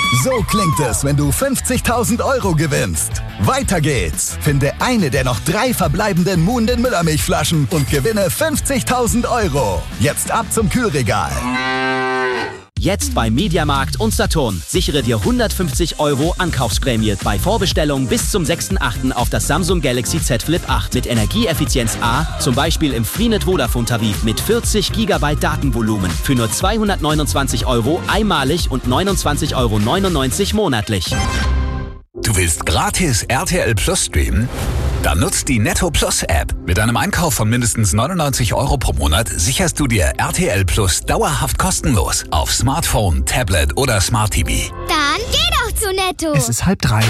So klingt es, wenn du 50.000 Euro gewinnst. Weiter geht's. Finde eine der noch 3 verbleibenden Moon Müllermilchflaschen und gewinne 50.000 Euro. Jetzt ab zum Kühlregal. Jetzt bei Mediamarkt und Saturn. Sichere dir 150 Euro Ankaufsprämie bei Vorbestellung bis zum 6.8. auf das Samsung Galaxy Z Flip 8 mit Energieeffizienz A, zum Beispiel im Freenet Vodafone Tarif mit 40 GB Datenvolumen für nur 229 Euro einmalig und 29,99 Euro monatlich. Du willst gratis RTL Plus streamen? Dann nutzt die Netto Plus App. Mit einem Einkauf von mindestens 99 Euro pro Monat sicherst du dir RTL Plus dauerhaft kostenlos auf Smartphone, Tablet oder Smart TV. Dann geh doch zu Netto. Es ist 2:30.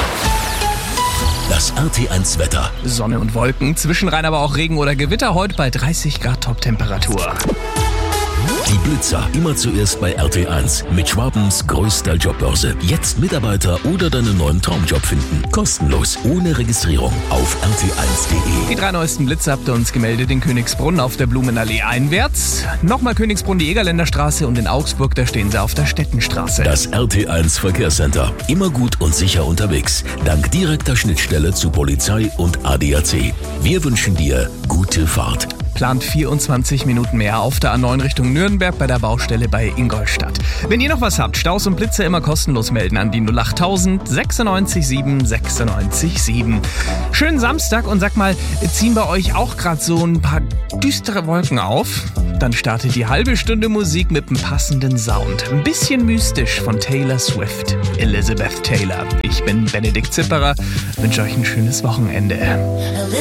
Das RT1 Wetter. Sonne und Wolken, zwischenrein aber auch Regen oder Gewitter, heute bei 30 Grad Top-Temperatur. Die Blitzer immer zuerst bei RT1 mit Schwabens größter Jobbörse. Jetzt Mitarbeiter oder deinen neuen Traumjob finden. Kostenlos, ohne Registrierung auf rt1.de. Die 3 neuesten Blitze habt ihr uns gemeldet in Königsbrunn auf der Blumenallee einwärts. Nochmal Königsbrunn die Egerländer Straße und in Augsburg, da stehen sie auf der Stettenstraße. Das RT1 Verkehrscenter. Immer gut und sicher unterwegs. Dank direkter Schnittstelle zu Polizei und ADAC. Wir wünschen dir gute Fahrt. Plant 24 Minuten mehr auf der A9 Richtung Nürnberg bei der Baustelle bei Ingolstadt. Wenn ihr noch was habt, Staus und Blitze immer kostenlos melden an die 08000 96 7 96 7. Schönen Samstag und sag mal, ziehen bei euch auch gerade so ein paar düstere Wolken auf? Dann startet die halbe Stunde Musik mit einem passenden Sound. Ein bisschen mystisch von Taylor Swift. Elizabeth Taylor. Ich bin Benedikt Zipperer, wünsche euch ein schönes Wochenende.